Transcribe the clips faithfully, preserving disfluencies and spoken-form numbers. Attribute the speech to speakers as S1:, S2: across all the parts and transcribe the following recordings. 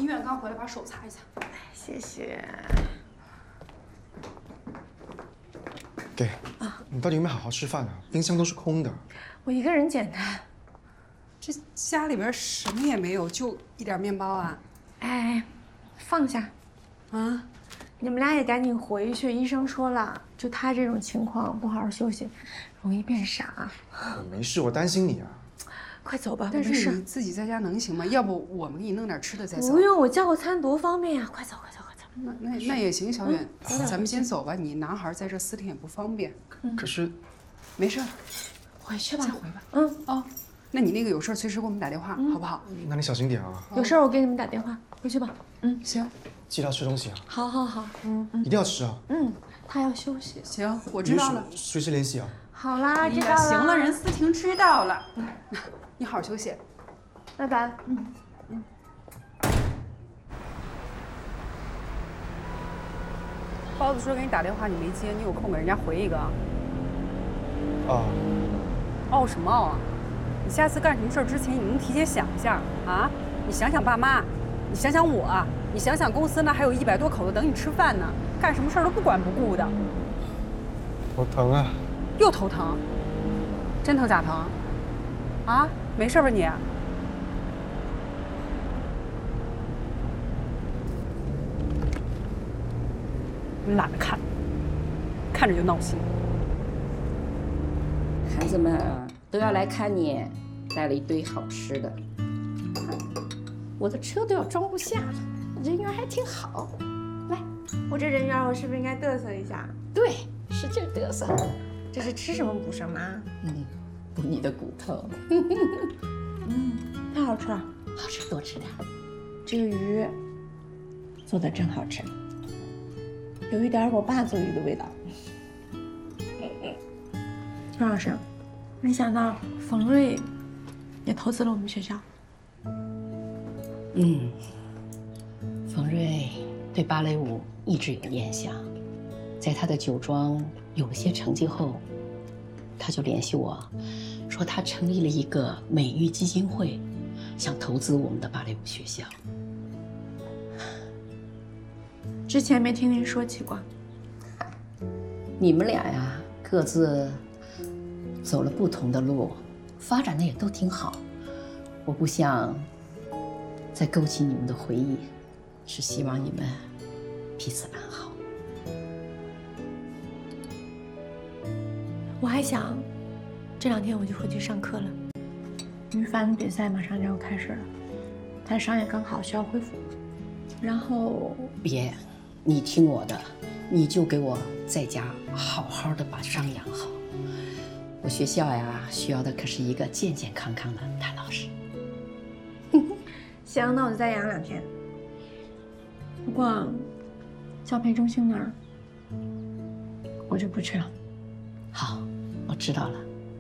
S1: 医院刚回来，把手擦一下。
S2: 谢谢。
S3: 给啊！你到底有没有好好吃饭啊？冰箱都是空的。
S2: 我一个人简单。
S1: 这家里边什么也没有，就一点面包啊！
S2: 哎，放下。
S1: 啊！
S2: 你们俩也赶紧回去，医生说了，就他这种情况，不好好休息，容易变傻。
S3: 我没事，我担心你啊。
S2: 快走吧，
S1: 但
S2: 没事。
S1: 是你自己在家能行吗？要不我们给你弄点吃的再走。
S2: 不用，我叫个餐多方便呀！快走，快走，快走。
S1: 那那那也行，小远，嗯、咱们先走吧。你男孩在这四天也不方便。
S2: 嗯、
S3: 可是，
S1: 没事，
S2: 回去吧，
S1: 先回吧。
S2: 嗯
S1: 哦，那你那个有事随时给我们打电话，嗯、好不好？
S3: 那你小心点啊。
S2: 有事我给你们打电话。回去吧。嗯，
S1: 行。
S3: 记得要吃东西啊。
S2: 好，好，好。嗯
S3: 嗯，一定要吃啊。
S2: 嗯，他要休息。
S1: 行，我知道了。
S3: 随时联系啊。
S2: 好啦，知道了。
S1: 行了，任思婷知道了。嗯，你好好休息。
S2: 拜拜。
S1: 嗯嗯。包子说给你打电话，你没接，你有空给人家回一个啊。
S3: 哦。
S1: 哦什么哦啊？你下次干什么事儿之前，你能提前想一下啊？你想想爸妈，你想想我，你想想公司那还有一百多口子等你吃饭呢，干什么事儿都不管不顾的。
S3: 头疼啊。
S1: 又头疼？真疼假疼？啊？没事吧你？懒得看，看着就闹心。
S4: 孩子们都要来看你，带了一堆好吃的，我的车都要装不下了，人缘还挺好。来，
S2: 我这人缘，我是不是应该嘚瑟一下？
S4: 对，使劲嘚瑟。
S2: 这是吃什么补什么？
S4: 嗯，补你的骨头。
S2: 嗯，太好吃了，
S4: 好吃多吃点。
S2: 这个鱼做的真好吃。有一点我爸做鱼的味道。张老师，没想到冯瑞也投资了我们学校。
S4: 嗯，冯瑞对芭蕾舞一直有念想，在他的酒庄有了些成绩后，他就联系我，说他成立了一个美育基金会，想投资我们的芭蕾舞学校。
S2: 之前没听您说起过。
S4: 你们俩呀，各自走了不同的路，发展的也都挺好。我不想再勾起你们的回忆，是希望你们彼此安好。
S2: 我还想，这两天我就回去上课了。于凡比赛马上就要开始了，他的伤也刚好，需要恢复。然后
S4: 别。你听我的，你就给我在家好好的把伤养好。我学校呀，需要的可是一个健健康康的谭老师。
S2: 行，那我就再养两天。不过，教培中心那儿，我就不去了。
S4: 好，我知道了。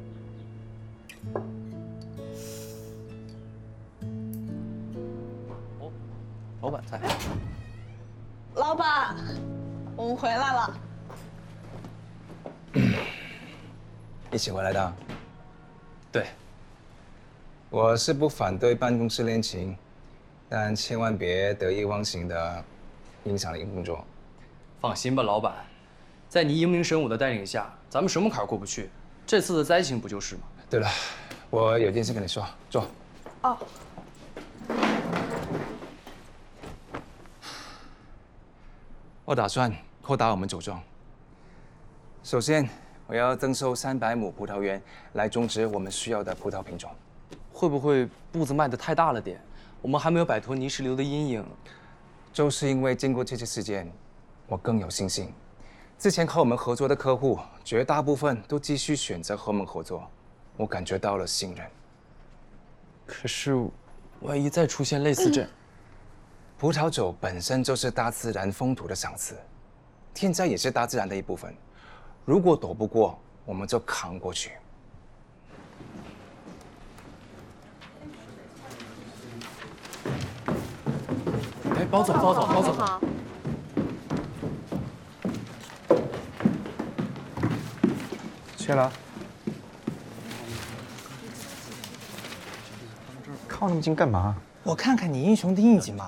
S5: 哦，老板在。
S6: 老板，我们回来了。
S7: 一起回来的？
S5: 对。
S7: 我是不反对办公室恋情，但千万别得意忘形的影响了工作。
S5: 放心吧，老板，在你英明神武的带领下，咱们什么坎儿过不去？这次的灾情不就是吗？
S7: 对了，我有件事跟你说，坐。
S6: 哦。
S7: 我打算扩大我们酒庄。首先，我要增收三百亩葡萄园来种植我们需要的葡萄品种。
S5: 会不会步子迈得太大了点？我们还没有摆脱泥石流的阴影。
S7: 就是因为经过这次事件，我更有信心。之前和我们合作的客户，绝大部分都继续选择和我们合作，我感觉到了信任。
S5: 可是，万一再出现类似这……
S7: 葡萄酒本身就是大自然风土的赏赐，天灾也是大自然的一部分。如果躲不过，我们就扛过去。
S5: 哎，包总，包总，包总好。
S3: 谢了。靠那么近干嘛？
S8: 我看看你英雄的印记嘛。